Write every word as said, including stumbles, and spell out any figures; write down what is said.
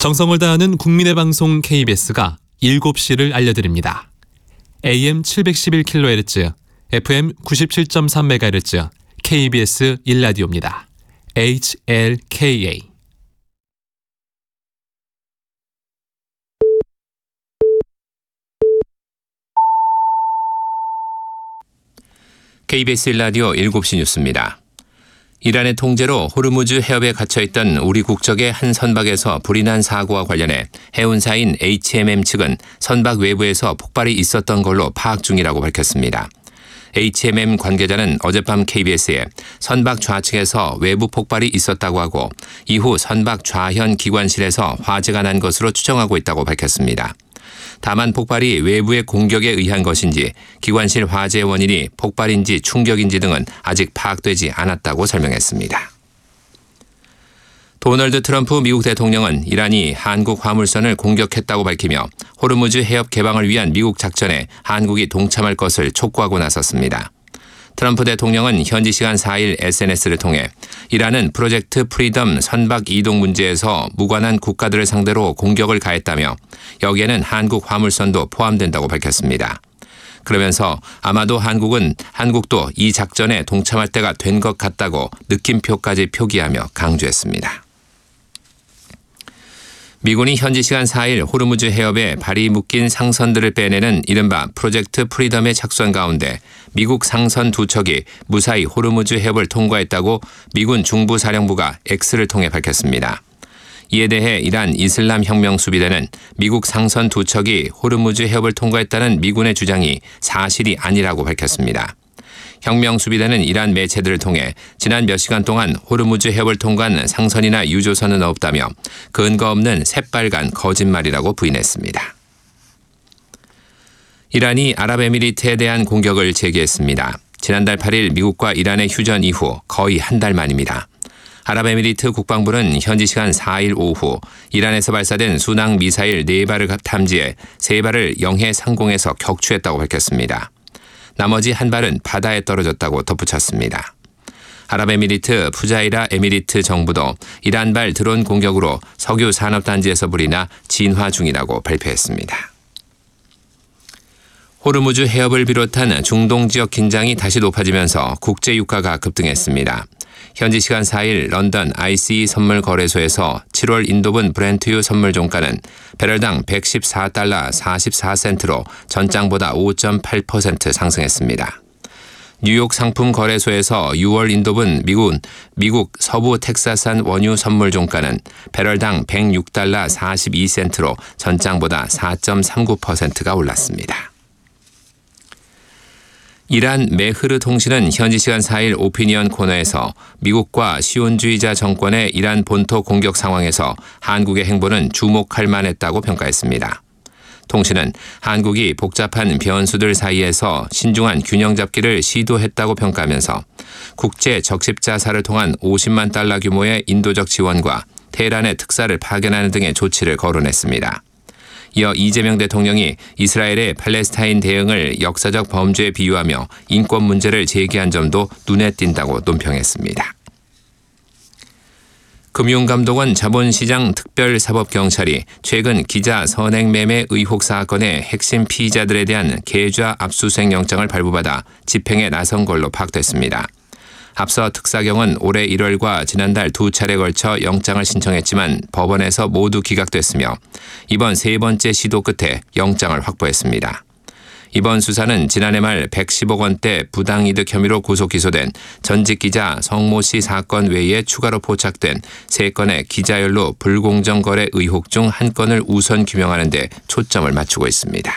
정성을 다하는 국민의 방송 케이비에스가 일곱 시를 알려드립니다. 에이엠 칠백십일 킬로헤르츠, 에프엠 구십칠 점 삼 메가헤르츠, 케이비에스 일 라디오입니다. 에이치엘케이에이. 케이비에스 일 라디오 일곱 시 뉴스입니다. 이란의 통제로 호르무즈 해협에 갇혀있던 우리 국적의 한 선박에서 불이 난 사고와 관련해 해운사인 에이치엠엠 측은 선박 외부에서 폭발이 있었던 걸로 파악 중이라고 밝혔습니다. 에이치엠엠 관계자는 어젯밤 케이비에스에 선박 좌측에서 외부 폭발이 있었다고 하고 이후 선박 좌현 기관실에서 화재가 난 것으로 추정하고 있다고 밝혔습니다. 다만 폭발이 외부의 공격에 의한 것인지 기관실 화재 원인이 폭발인지 충격인지 등은 아직 파악되지 않았다고 설명했습니다. 도널드 트럼프 미국 대통령은 이란이 한국 화물선을 공격했다고 밝히며 호르무즈 해협 개방을 위한 미국 작전에 한국이 동참할 것을 촉구하고 나섰습니다. 트럼프 대통령은 현지 시간 사 일 에스엔에스를 통해 이란은 프로젝트 프리덤 선박 이동 문제에서 무관한 국가들을 상대로 공격을 가했다며 여기에는 한국 화물선도 포함된다고 밝혔습니다. 그러면서 아마도 한국은 한국도 이 작전에 동참할 때가 된 것 같다고 느낌표까지 표기하며 강조했습니다. 미군이 현지 시간 사 일 호르무즈 해협에 발이 묶인 상선들을 빼내는 이른바 프로젝트 프리덤에 착수한 가운데 미국 상선 두 척이 무사히 호르무즈 해협을 통과했다고 미군 중부사령부가 X를 통해 밝혔습니다. 이에 대해 이란 이슬람 혁명 수비대는 미국 상선 두 척이 호르무즈 해협을 통과했다는 미군의 주장이 사실이 아니라고 밝혔습니다. 혁명 수비대는 이란 매체들을 통해 지난 몇 시간 동안 호르무즈 해협을 통과한 상선이나 유조선은 없다며 근거 없는 새빨간 거짓말이라고 부인했습니다. 이란이 아랍에미리트에 대한 공격을 재개했습니다. 지난달 팔 일 미국과 이란의 휴전 이후 거의 한 달 만입니다. 아랍에미리트 국방부는 현지 시간 사 일 오후 이란에서 발사된 순항 미사일 네 발을 탐지해 세 발을 영해 상공에서 격추했다고 밝혔습니다. 나머지 한 발은 바다에 떨어졌다고 덧붙였습니다. 아랍에미리트 푸자이라 에미리트 정부도 이란발 드론 공격으로 석유 산업단지에서 불이 나 진화 중이라고 발표했습니다. 호르무즈 해협을 비롯한 중동 지역 긴장이 다시 높아지면서 국제 유가가 급등했습니다. 현지 시간 사 일 런던 아이씨이 선물 거래소에서 칠월 인도분 브렌트유 선물 종가는 배럴당 백십사 달러 사십사 센트로 전장보다 오 점 팔 퍼센트 상승했습니다. 뉴욕 상품 거래소에서 유월 인도분 미국, 미국 서부 텍사스산 원유 선물 종가는 배럴당 백육 달러 사십이 센트로 전장보다 사 점 삼구 퍼센트가 올랐습니다. 이란 메흐르 통신은 현지 시간 사 일 오피니언 코너에서 미국과 시온주의자 정권의 이란 본토 공격 상황에서 한국의 행보는 주목할 만했다고 평가했습니다. 통신은 한국이 복잡한 변수들 사이에서 신중한 균형 잡기를 시도했다고 평가하면서 국제 적십자사를 통한 오십만 달러 규모의 인도적 지원과 테헤란의 특사를 파견하는 등의 조치를 거론했습니다. 이어 이재명 대통령이 이스라엘의 팔레스타인 대응을 역사적 범죄에 비유하며 인권 문제를 제기한 점도 눈에 띈다고 논평했습니다. 금융감독원 자본시장 특별사법경찰이 최근 기자 선행매매 의혹 사건의 핵심 피의자들에 대한 계좌 압수수색 영장을 발부받아 집행에 나선 걸로 파악됐습니다. 앞서 특사경은 올해 일월과 지난달 두 차례 걸쳐 영장을 신청했지만 법원에서 모두 기각됐으며 이번 세 번째 시도 끝에 영장을 확보했습니다. 이번 수사는 지난해 말 백십억 원대 부당이득 혐의로 구속 기소된 전직 기자 성모 씨 사건 외에 추가로 포착된 세 건의 기자연루 불공정 거래 의혹 중 한 건을 우선 규명하는 데 초점을 맞추고 있습니다.